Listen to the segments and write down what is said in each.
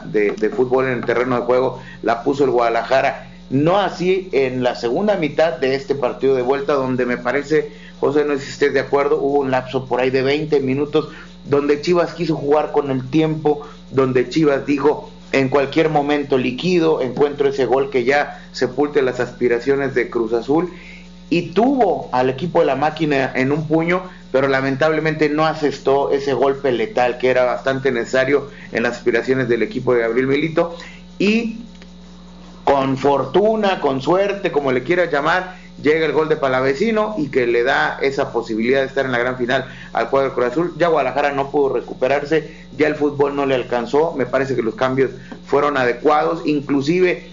de fútbol en el terreno de juego la puso el Guadalajara. No así en la segunda mitad de este partido de vuelta, donde me parece, José, no sé si estés de acuerdo, hubo un lapso por ahí de 20 minutos donde Chivas quiso jugar con el tiempo, donde Chivas dijo: en cualquier momento liquido, encuentro ese gol que ya sepulte las aspiraciones de Cruz Azul, y tuvo al equipo de la máquina en un puño, pero lamentablemente no asestó ese golpe letal que era bastante necesario en las aspiraciones del equipo de Gabriel Milito. Y con fortuna, con suerte, como le quieras llamar, llega el gol de Palavecino y que le da esa posibilidad de estar en la gran final al cuadro de Cruz Azul. Ya Guadalajara no pudo recuperarse, ya el fútbol no le alcanzó, me parece que los cambios fueron adecuados, inclusive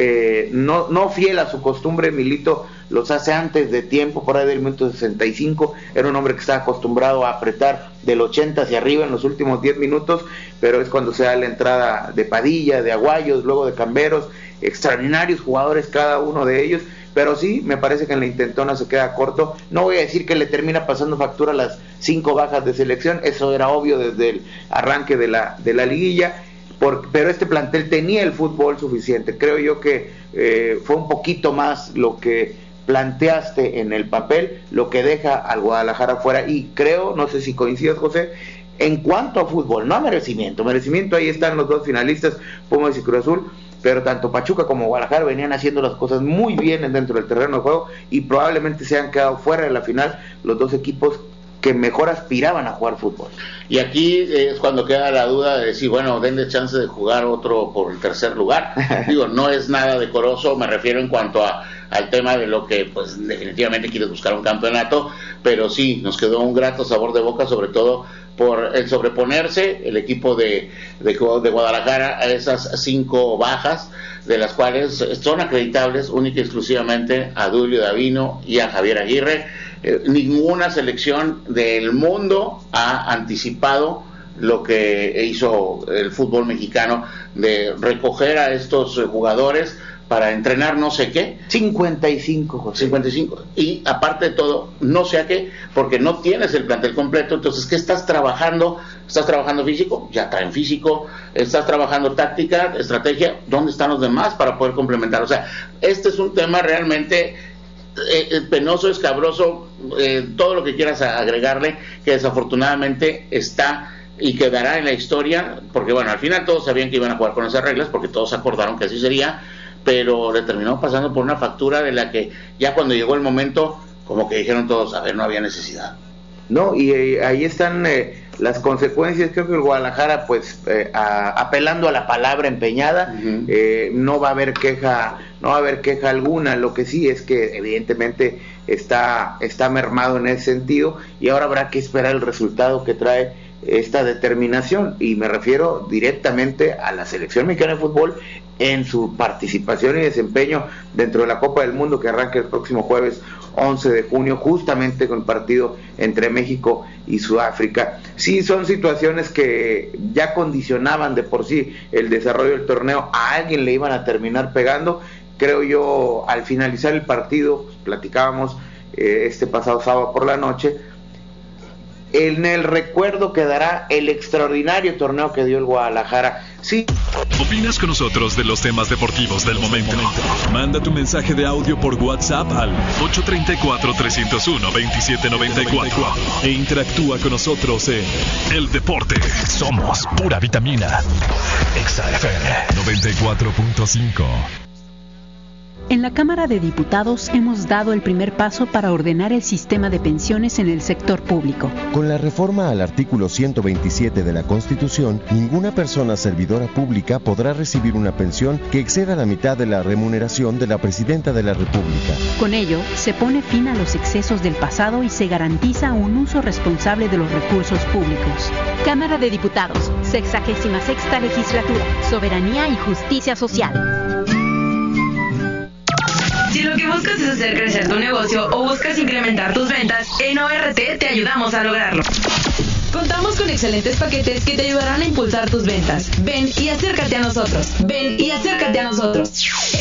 no fiel a su costumbre, Milito los hace antes de tiempo, por ahí del minuto 65, era un hombre que estaba acostumbrado a apretar del 80 hacia arriba en los últimos 10 minutos, pero es cuando se da la entrada de Padilla, de Aguayos, luego de Camberos, extraordinarios jugadores cada uno de ellos, pero sí, me parece que en la intentona se queda corto. No voy a decir que le termina pasando factura las 5 bajas de selección, eso era obvio desde el arranque de la liguilla, pero este plantel tenía el fútbol suficiente. Creo yo que fue un poquito más lo que planteaste en el papel, lo que deja al Guadalajara fuera, y creo, no sé si coincidas, José, en cuanto a fútbol, no a merecimiento, ahí están los dos finalistas, Pumas y Cruz Azul, pero tanto Pachuca como Guadalajara venían haciendo las cosas muy bien dentro del terreno de juego, y probablemente se han quedado fuera de la final los dos equipos que mejor aspiraban a jugar fútbol. Y aquí es cuando queda la duda de decir, bueno, denle chance de jugar otro por el tercer lugar. Digo, no es nada decoroso, me refiero en cuanto al tema de lo que pues definitivamente quieres buscar un campeonato, pero sí, nos quedó un grato sabor de boca, sobre todo por el sobreponerse el equipo de Guadalajara a esas 5 bajas, de las cuales son acreditables única y exclusivamente a Duilio Davino y a Javier Aguirre. Ninguna selección del mundo ha anticipado lo que hizo el fútbol mexicano de recoger a estos jugadores para entrenar no sé qué. 55, José. 55. Y aparte de todo, no sé a qué, porque no tienes el plantel completo. Entonces, ¿qué estás trabajando? ¿Estás trabajando físico? Ya traen físico. ¿Estás trabajando táctica, estrategia? ¿Dónde están los demás para poder complementar? O sea, este es un tema realmente penoso, escabroso, todo lo que quieras agregarle, que desafortunadamente está y quedará en la historia, porque bueno, al final todos sabían que iban a jugar con esas reglas, porque todos acordaron que así sería, pero le terminó pasando por una factura de la que ya cuando llegó el momento, como que dijeron todos, a ver, no había necesidad. No, y ahí están las consecuencias. Creo que el Guadalajara, pues, apelando a la palabra empeñada, no va a haber queja alguna. Lo que sí es que evidentemente está mermado en ese sentido, y ahora habrá que esperar el resultado que trae esta determinación, y me refiero directamente a la selección mexicana de fútbol en su participación y desempeño dentro de la Copa del Mundo, que arranca el próximo jueves 11 de junio, justamente con el partido entre México y Sudáfrica. Sí, son situaciones que ya condicionaban de por sí el desarrollo del torneo, a alguien le iban a terminar pegando. Creo yo, al finalizar el partido, pues, platicábamos este pasado sábado por la noche, en el recuerdo quedará el extraordinario torneo que dio el Guadalajara. Sí. ¿Opinas con nosotros de los temas deportivos del momento? Manda tu mensaje de audio por WhatsApp al 834-301-2794 e interactúa con nosotros en El Deporte. Somos pura vitamina. Exa FM 94.5. En la Cámara de Diputados hemos dado el primer paso para ordenar el sistema de pensiones en el sector público. Con la reforma al artículo 127 de la Constitución, ninguna persona servidora pública podrá recibir una pensión que exceda la mitad de la remuneración de la Presidenta de la República. Con ello, se pone fin a los excesos del pasado y se garantiza un uso responsable de los recursos públicos. Cámara de Diputados, 66ª Legislatura, Soberanía y Justicia Social. Si lo que buscas es hacer crecer tu negocio o buscas incrementar tus ventas, en ORT te ayudamos a lograrlo. Contamos con excelentes paquetes que te ayudarán a impulsar tus ventas. Ven y acércate a nosotros.